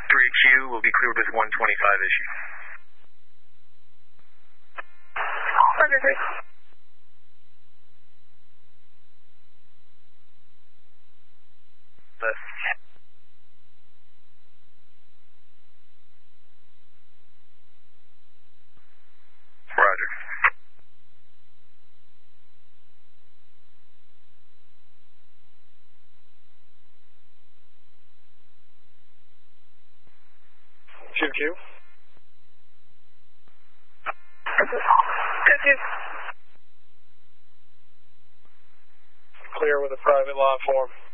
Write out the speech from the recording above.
3Q will be cleared with 125 issued. Roger, sir. Left. Roger. Two Q. Good, two. Clear with a private law form.